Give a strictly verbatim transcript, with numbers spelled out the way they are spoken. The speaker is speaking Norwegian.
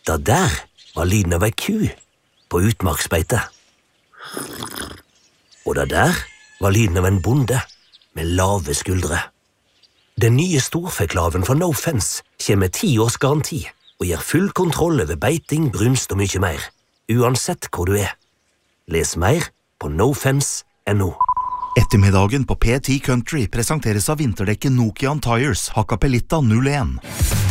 Det der var lyden av ei ku på utmarksbeite. Og det der var lyden av en bonde med lave skuldre. Den nye storfeklaven fra No Fence kommer med ti års garanti og gir full kontroll over beiting, brunst og mye mer, uansett hvor du er. Les mer på nofence punktum no. Ettermiddagen på P ti Country presenteres av vinterdekket Nokian Tires Hakkapeliitta null en.